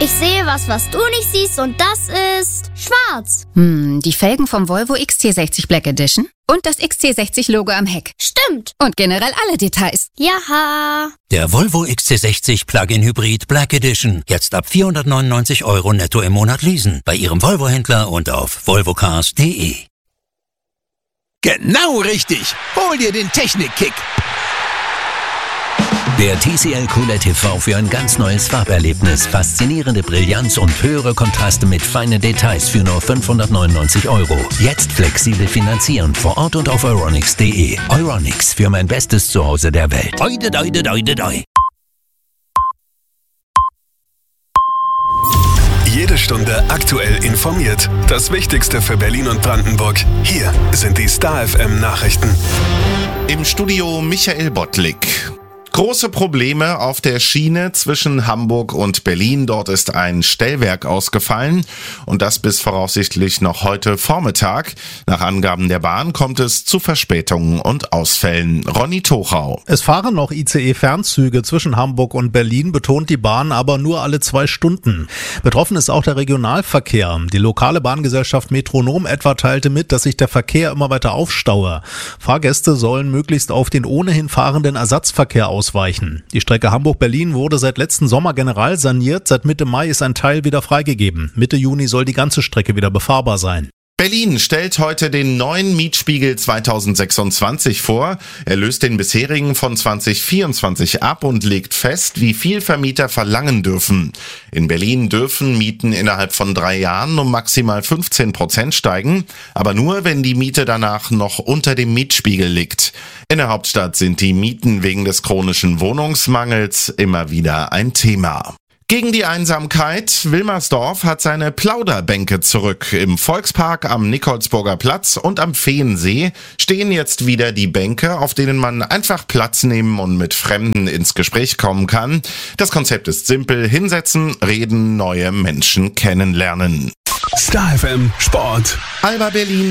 Ich sehe was du nicht siehst und das ist schwarz. Die Felgen vom Volvo XC60 Black Edition und das XC60-Logo am Heck. Stimmt. Und generell alle Details. Jaha. Der Volvo XC60 Plug-in Hybrid Black Edition. Jetzt ab 499 € netto im Monat leasen. Bei Ihrem Volvo-Händler und auf volvocars.de. Genau richtig. Hol dir den Technik-Kick. Der TCL QLED TV für ein ganz neues Farberlebnis. Faszinierende Brillanz und höhere Kontraste mit feinen Details für nur 599 €. Jetzt flexibel finanzieren vor Ort und auf euronics.de. Euronics, für mein bestes Zuhause der Welt. Oide, oide, oide, oide. Jede Stunde aktuell informiert. Das Wichtigste für Berlin und Brandenburg. Hier sind die Star FM Nachrichten. Im Studio Michael Bottlik. Große Probleme auf der Schiene zwischen Hamburg und Berlin. Dort ist ein Stellwerk ausgefallen und das bis voraussichtlich noch heute Vormittag. Nach Angaben der Bahn kommt es zu Verspätungen und Ausfällen. Ronny Tochau. Es fahren noch ICE-Fernzüge zwischen Hamburg und Berlin, betont die Bahn, aber nur alle 2 Stunden. Betroffen ist auch der Regionalverkehr. Die lokale Bahngesellschaft Metronom etwa teilte mit, dass sich der Verkehr immer weiter aufstaue. Fahrgäste sollen möglichst auf den ohnehin fahrenden Ersatzverkehr ausweichen. Die Strecke Hamburg-Berlin wurde seit letzten Sommer general saniert. Seit Mitte Mai ist ein Teil wieder freigegeben. Mitte Juni soll die ganze Strecke wieder befahrbar sein. Berlin stellt heute den neuen Mietspiegel 2026 vor. Er löst den bisherigen von 2024 ab und legt fest, wie viel Vermieter verlangen dürfen. In Berlin dürfen Mieten innerhalb von 3 Jahren um maximal 15% steigen, aber nur, wenn die Miete danach noch unter dem Mietspiegel liegt. In der Hauptstadt sind die Mieten wegen des chronischen Wohnungsmangels immer wieder ein Thema. Gegen die Einsamkeit. Wilmersdorf hat seine Plauderbänke zurück. Im Volkspark am Nikolsburger Platz und am Feensee stehen jetzt wieder die Bänke, auf denen man einfach Platz nehmen und mit Fremden ins Gespräch kommen kann. Das Konzept ist simpel. Hinsetzen, reden, neue Menschen kennenlernen. Star FM Sport. Alba Berlin